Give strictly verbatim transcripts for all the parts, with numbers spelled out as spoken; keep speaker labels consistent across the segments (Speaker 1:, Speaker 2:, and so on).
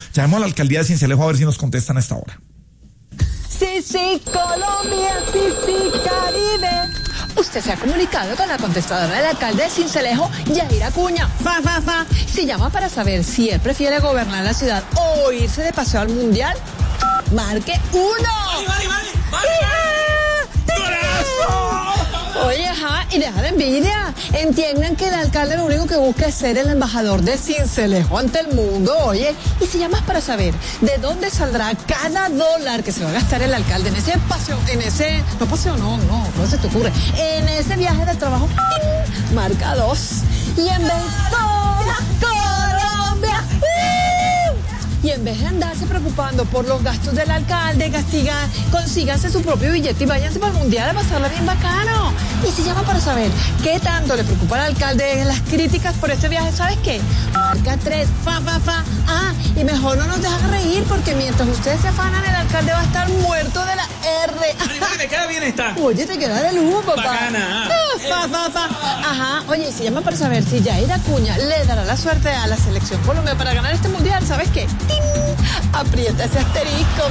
Speaker 1: Llamemos a la alcaldía de Sincelejo a ver si nos contestan a esta hora.
Speaker 2: Sí, sí, Colombia, sí, sí, Caribe. Usted se ha comunicado con la contestadora del alcalde de Sincelejo, Yair Acuña. Fa, fa, fa. Si llama para saber si él prefiere gobernar la ciudad o irse de paseo al mundial, marque uno.
Speaker 3: ¡Vale, vale, vale! ¡Vale, vale! ¡Golazo!
Speaker 2: Oye, ajá, y deja de envidia. Entiendan que el alcalde lo único que busca es ser el embajador de Sincelejo ante el mundo, oye. Y si llamas para saber de dónde saldrá cada dólar que se va a gastar el alcalde en ese paseo, en ese, no paseo, no, no, no se te ocurre, en ese viaje de trabajo, ¡ting! Marca dos. Y en vez de Colombia, ¡uh! Y en vez de andarse preocupando por los gastos del alcalde, castigar, consíganse su propio billete y váyanse para el mundial a pasarla bien bacano. Y si llaman para saber qué tanto le preocupa al alcalde las críticas por este viaje, ¿sabes qué? Marca tres, fa, fa, fa. Ah, y mejor no nos dejan reír porque mientras ustedes se afanan, el alcalde va a estar muerto de la R.
Speaker 3: Ay, vale, me queda bien esta.
Speaker 2: Oye, te queda de lujo, papá.
Speaker 3: Bacana.
Speaker 2: Ah, fa, fa, fa. Ajá, oye, y si llaman para saber si Yair Acuña le dará la suerte a la selección Colombia para ganar este mundial, ¿sabes qué? ¡Ting! Aprieta ese asterisco,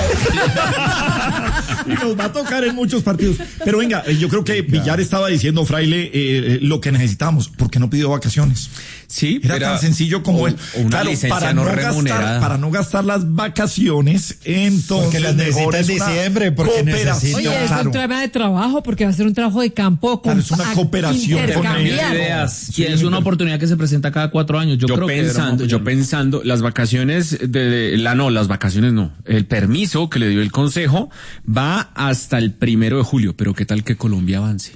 Speaker 2: mal.
Speaker 1: Y nos va a tocar en muchos partidos. Pero venga, yo creo que Villar estaba diciendo, Fraile, eh, lo que necesitamos. ¿Por qué no pidió vacaciones?
Speaker 4: Sí,
Speaker 1: era, era tan sencillo como es.
Speaker 4: Claro, para no,
Speaker 1: no gastar, para no gastar las vacaciones, entonces
Speaker 5: porque las necesita en diciembre, porque necesita.
Speaker 6: Oye, es claro. un tema de trabajo, porque va a ser un trabajo de campo.
Speaker 1: Claro, es una cooperación con
Speaker 4: ideas. Y es una oportunidad que se presenta cada cuatro años. Yo, yo creo pensando, que yo pensando, las vacaciones de, de la no, las vacaciones no. El permiso que le dio el Consejo va hasta el primero de julio. Pero qué tal que Colombia avance.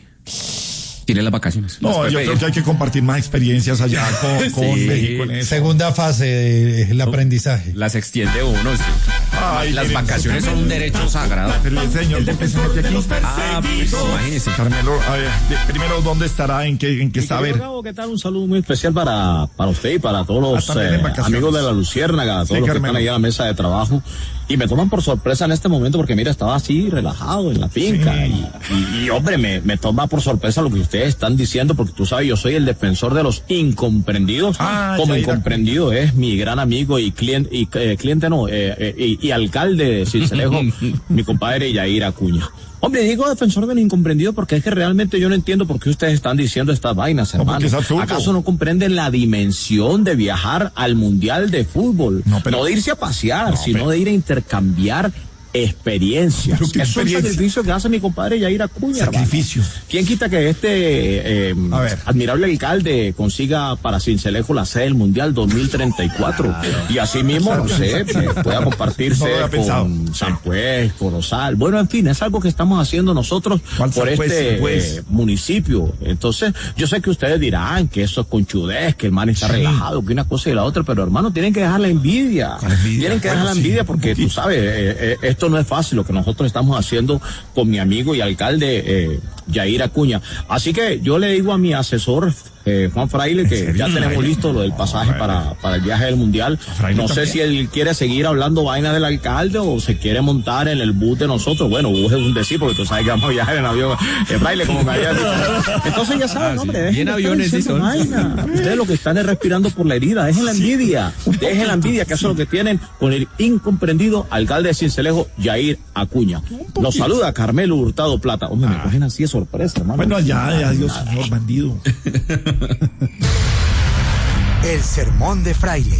Speaker 4: Tiene las vacaciones.
Speaker 1: No, yo creo que hay que compartir más experiencias allá con, con sí. México. En eso.
Speaker 5: Segunda fase, el aprendizaje.
Speaker 4: Las extiende uno. Sí. Ay, las vacaciones son un derecho sagrado.
Speaker 1: Pero el señor de presidente aquí.
Speaker 4: Ah, pues, imagínese.
Speaker 1: Carmelo, a ver, primero, ¿dónde estará? ¿En qué, en qué está? A ver.
Speaker 7: ¿Qué tal? Un saludo muy especial para, para usted y para todos los eh, amigos de la Luciérnaga, todos sí, los que están ahí a la mesa de trabajo. Y me toman por sorpresa en este momento porque, mira, estaba así relajado en la finca. Sí. Y, y, y, hombre, me, me toma por sorpresa lo que ustedes están diciendo, porque tú sabes, yo soy el defensor de los incomprendidos. Ah, como incomprendido es mi gran amigo y cliente, y, eh, cliente no, eh, eh, y, y alcalde de Sincelejo, mi compadre Yair Acuña. Hombre, digo defensor del incomprendido porque es que realmente yo no entiendo por qué ustedes están diciendo estas vainas, hermano. No, ¿acaso no comprenden la dimensión de viajar al Mundial de Fútbol? No, pero, no de irse a pasear, no, sino pero, de ir a intercambiar experiencias. Es experiencia? Un sacrificio que hace mi compadre Yair Acuña.
Speaker 1: Sacrificio.
Speaker 7: Hermano. ¿Quién quita que este eh, admirable alcalde consiga para Sincelejo la sede del Mundial dos mil treinta y cuatro? Claro. Y así mismo, no sé, pueda compartirse no con San Pues, Corozal. Bueno, en fin, es algo que estamos haciendo nosotros por este pues? eh, municipio. Entonces, yo sé que ustedes dirán que eso es conchudez, que el man está sí. relajado, que una cosa y la otra, pero hermano, tienen que dejar la envidia. La envidia tienen que dejar bueno, la envidia sí. porque tú sabes, eh, eh, esto no es fácil lo que nosotros estamos haciendo con mi amigo y alcalde eh, Yair Acuña. Así que yo le digo a mi asesor eh, Juan Fraile que ya tenemos listo lo del pasaje para, para el viaje del Mundial. No sé si él quiere seguir hablando vaina del alcalde o se quiere montar en el bus de nosotros. Bueno, bus es un decir porque tú sabes que vamos a viajar en avión. Eh, Fraile, como me había dicho. Entonces ya saben, ah, hombre, sí. Bien aviones sí son. Vaina. Ustedes lo que están es respirando por la herida, dejen la envidia, dejen la envidia, que eso es lo que tienen con el incomprendido alcalde de Sincelejo, Yair Acuña. Nos saluda Carmelo Hurtado Plata. Hombre, ah. me cogen así de sorpresa, hermano.
Speaker 1: Bueno, ya, adiós, señor bandido.
Speaker 8: El sermón de Fraile.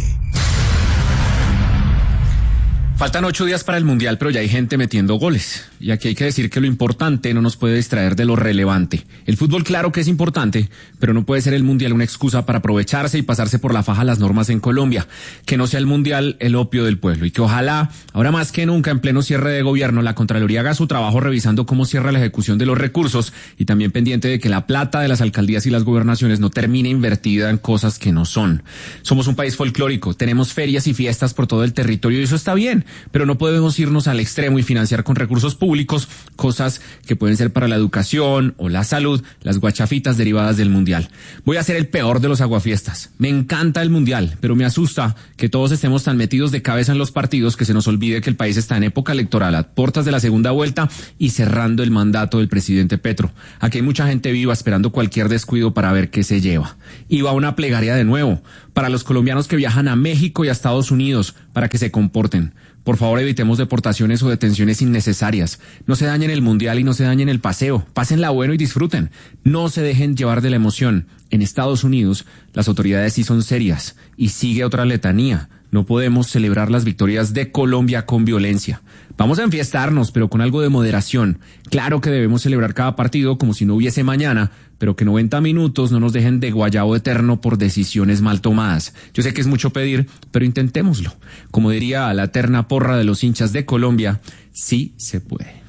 Speaker 4: Faltan ocho días para el Mundial, pero ya hay gente metiendo goles. Y aquí hay que decir que lo importante no nos puede distraer de lo relevante. El fútbol claro que es importante, pero no puede ser el Mundial una excusa para aprovecharse y pasarse por la faja las normas en Colombia. Que no sea el Mundial el opio del pueblo. Y que ojalá, ahora más que nunca, en pleno cierre de gobierno, la Contraloría haga su trabajo revisando cómo cierra la ejecución de los recursos y también pendiente de que la plata de las alcaldías y las gobernaciones no termine invertida en cosas que no son. Somos un país folclórico, tenemos ferias y fiestas por todo el territorio y eso está bien. Pero no podemos irnos al extremo y financiar con recursos públicos cosas que pueden ser para la educación o la salud, las guachafitas derivadas del Mundial. Voy a ser el peor de los aguafiestas. Me encanta el Mundial, pero me asusta que todos estemos tan metidos de cabeza en los partidos que se nos olvide que el país está en época electoral, a puertas de la segunda vuelta y cerrando el mandato del presidente Petro. Aquí hay mucha gente viva esperando cualquier descuido para ver qué se lleva. Y va una plegaria de nuevo para los colombianos que viajan a México y a Estados Unidos. para que se comporten. Por favor, evitemos deportaciones o detenciones innecesarias. No se dañen el mundial y no se dañen el paseo. Pásenla bueno y disfruten. No se dejen llevar de la emoción. En Estados Unidos, las autoridades sí son serias. Y sigue otra letanía. No podemos celebrar las victorias de Colombia con violencia. Vamos a enfiestarnos, pero con algo de moderación. Claro que debemos celebrar cada partido como si no hubiese mañana, pero que noventa minutos no nos dejen de guayabo eterno por decisiones mal tomadas. Yo sé que es mucho pedir, pero intentémoslo. Como diría la eterna porra de los hinchas de Colombia, sí se puede.